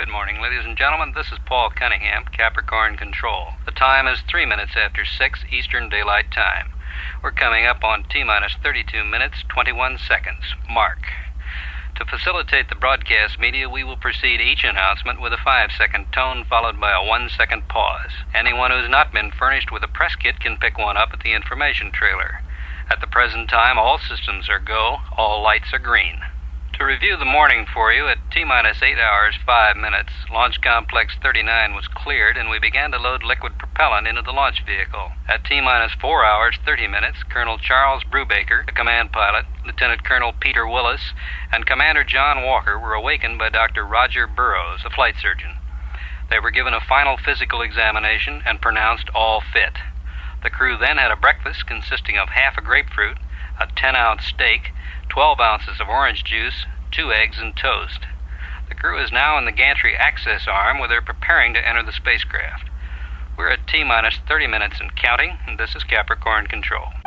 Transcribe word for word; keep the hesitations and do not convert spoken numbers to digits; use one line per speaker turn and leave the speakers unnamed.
Good morning, ladies and gentlemen. This is Paul Cunningham, Capricorn Control. The time is three minutes after six Eastern Daylight Time. We're coming up on T-minus thirty-two minutes, twenty-one seconds. Mark. To facilitate the broadcast media, we will precede each announcement with a five-second tone followed by a one-second pause. Anyone who's not been furnished with a press kit can pick one up at the information trailer. At the present time, all systems are go, all lights are green. To review the morning for you, at T-minus eight hours, five minutes, Launch Complex thirty-nine was cleared and we began to load liquid propellant into the launch vehicle. At T-minus four hours, thirty minutes, Colonel Charles Brubaker, the command pilot, Lieutenant Colonel Peter Willis, and Commander John Walker were awakened by Doctor Roger Burroughs, a flight surgeon. They were given a final physical examination and pronounced all fit. The crew then had a breakfast consisting of half a grapefruit, a ten-ounce steak, twelve ounces of orange juice, two eggs, and toast. The crew is now in the gantry access arm where they're preparing to enter the spacecraft. We're at T-minus thirty minutes and counting, and this is Capricorn Control.